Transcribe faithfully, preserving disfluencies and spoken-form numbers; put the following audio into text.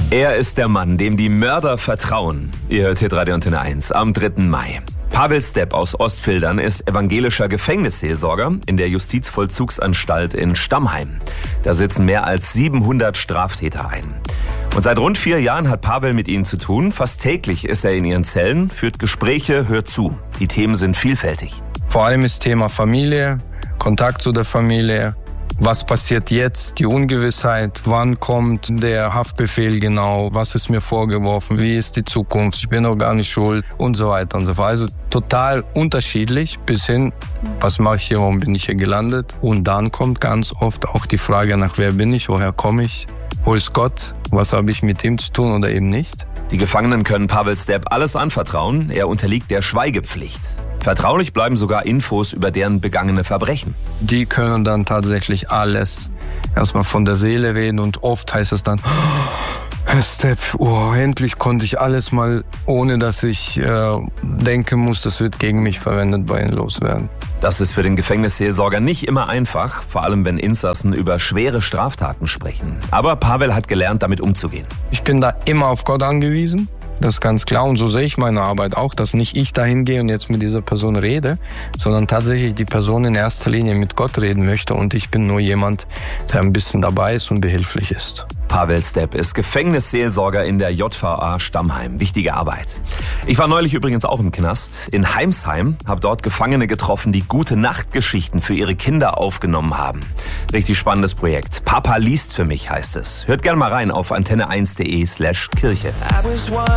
Er ist der Mann, dem die Mörder vertrauen. Ihr hört Hitradio Antenne eins am dritten Mai. Pavel Stepp aus Ostfildern ist evangelischer Gefängnisseelsorger in der Justizvollzugsanstalt in Stammheim. Da sitzen mehr als siebenhundert Straftäter ein. Und seit rund vier Jahren hat Pavel mit ihnen zu tun. Fast täglich ist er in ihren Zellen, führt Gespräche, hört zu. Die Themen sind vielfältig. Vor allem ist Thema Familie, Kontakt zu der Familie. Was passiert jetzt? Die Ungewissheit. Wann kommt der Haftbefehl genau? Was ist mir vorgeworfen? Wie ist die Zukunft? Ich bin doch gar nicht schuld und so weiter und so fort. Also total unterschiedlich bis hin, was mache ich hier? Warum bin ich hier gelandet? Und dann kommt ganz oft auch die Frage nach, wer bin ich? Woher komme ich? Wo ist Gott? Was habe ich mit ihm zu tun oder eben nicht? Die Gefangenen können Pavel Stepp alles anvertrauen. Er unterliegt der Schweigepflicht. Vertraulich bleiben sogar Infos über deren begangene Verbrechen. Die können dann tatsächlich alles erstmal von der Seele reden und oft heißt es dann, Herr Stepp, oh, endlich konnte ich alles mal, ohne dass ich äh, denken muss, das wird gegen mich verwendet, bei Ihnen loswerden. Das ist für den Gefängnisseelsorger nicht immer einfach, vor allem wenn Insassen über schwere Straftaten sprechen. Aber Pavel hat gelernt, damit umzugehen. Ich bin da immer auf Gott angewiesen. Das ist ganz klar und so sehe ich meine Arbeit auch, dass nicht ich dahin gehe und jetzt mit dieser Person rede, sondern tatsächlich die Person in erster Linie mit Gott reden möchte und ich bin nur jemand, der ein bisschen dabei ist und behilflich ist. Pavel Stepp ist Gefängnisseelsorger in der J V A Stammheim. Wichtige Arbeit. Ich war neulich übrigens auch im Knast in Heimsheim, habe dort Gefangene getroffen, die gute Nachtgeschichten für ihre Kinder aufgenommen haben. Richtig spannendes Projekt. Papa liest für mich heißt es. Hört gerne mal rein auf antenne eins punkt de slash Kirche.